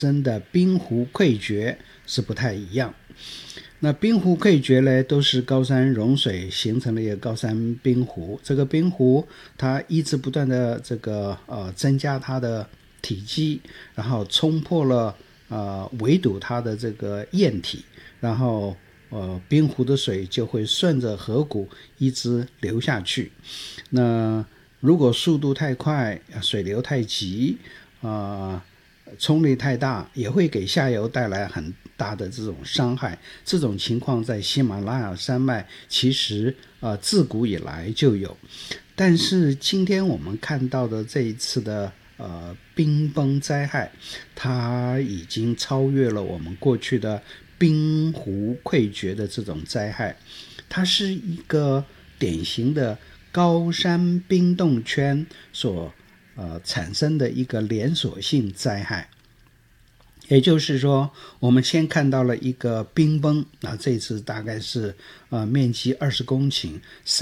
生的冰湖溃决是不太一样。那冰湖溃决呢，都是高山融水形成了一个高山冰湖。这个冰湖它一直不断的增加它的体积，然后冲破了围堵它的这个堰体，然后冰湖的水就会顺着河谷一直流下去。那如果速度太快，水流太急，冲力太大，也会给下游带来很大的这种伤害。这种情况在喜马拉雅山脉其实自古以来就有，但是今天我们看到的这一次的冰崩灾害，它已经超越了我们过去的冰湖溃决的这种灾害。它是一个典型的高山冰冻圈所产生的一个连锁性灾害。也就是说，我们先看到了一个冰崩，这次大概是面积20公顷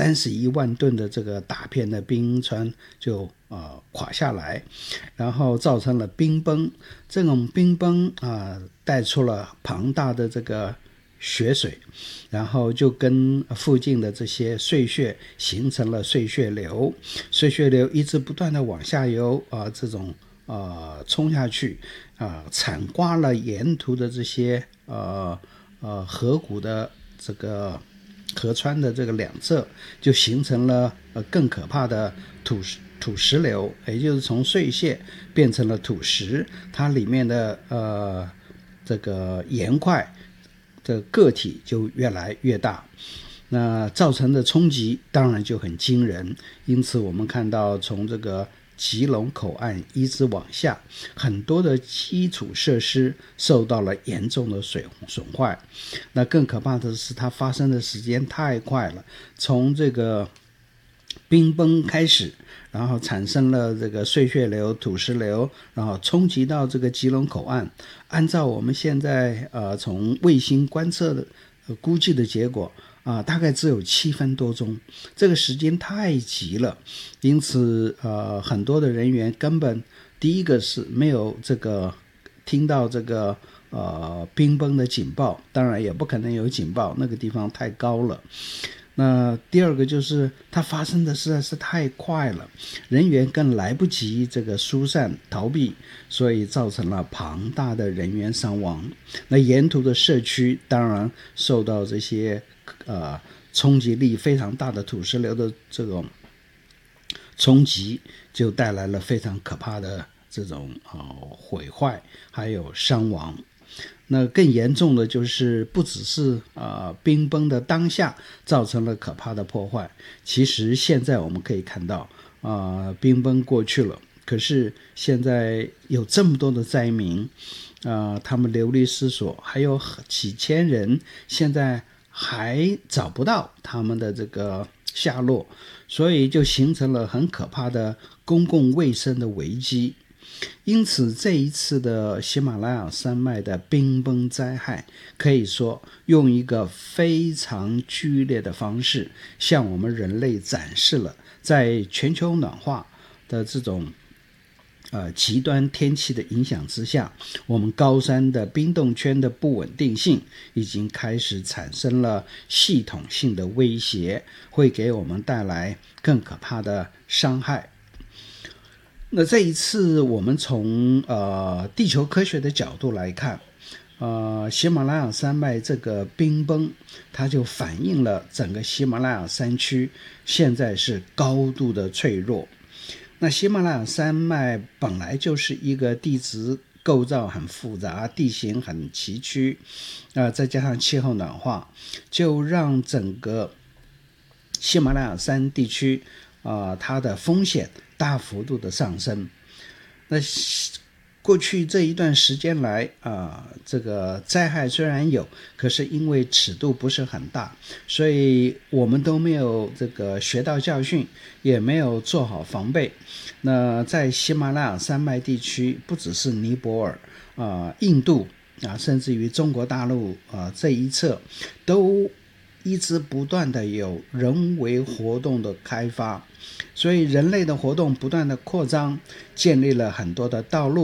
31万吨的这个大片的冰川就垮下来，然后造成了冰崩。这种冰崩带出了庞大的这个雪水，然后就跟附近的这些碎屑形成了碎屑流，碎屑流一直不断的往下游这种冲下去，铲刮了沿途的这些河谷的这个河川的这个两侧，就形成了更可怕的土石流，也就是从碎屑变成了土石，它里面的这个岩块的个体就越来越大，那造成的冲击当然就很惊人。因此我们看到从这个基隆口岸一直往下，很多的基础设施受到了严重的损坏。那更可怕的是它发生的时间太快了，从这个冰崩开始，然后产生了这个碎屑流、土石流，然后冲击到这个基隆口岸。按照我们现在从卫星观测的估计的结果大概只有7分多钟，这个时间太急了。因此很多的人员根本第一个是没有这个听到这个冰崩的警报，当然也不可能有警报，那个地方太高了。那第二个就是它发生的实在是太快了，人员更来不及这个疏散逃避，所以造成了庞大的人员伤亡。那沿途的社区当然受到这些冲击力非常大的土石流的这种冲击，就带来了非常可怕的这种毁坏还有伤亡。那更严重的就是不只是冰崩的当下造成了可怕的破坏，其实现在我们可以看到冰崩过去了，可是现在有这么多的灾民他们流离失所，还有几千人现在还找不到他们的这个下落，所以就形成了很可怕的公共卫生的危机。因此这一次的喜马拉雅山脉的冰崩灾害，可以说用一个非常剧烈的方式向我们人类展示了在全球暖化的这种极端天气的影响之下，我们高山的冰冻圈的不稳定性已经开始产生了系统性的威胁，会给我们带来更可怕的伤害。那这一次我们从地球科学的角度来看，喜马拉雅山脉这个冰崩，它就反映了整个喜马拉雅山区现在是高度的脆弱。那喜马拉雅山脉本来就是一个地质构造很复杂，地形很崎岖，再加上气候暖化，就让整个喜马拉雅山地区它的风险大幅度的上升。那过去这一段时间来这个灾害虽然有，可是因为尺度不是很大，所以我们都没有这个学到教训，也没有做好防备。那在喜马拉雅山脉地区，不只是尼泊尔印度甚至于中国大陆这一侧，都一直不断的有人为活动的开发，所以人类的活动不断的扩张，建立了很多的道路，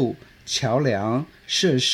桥梁、设施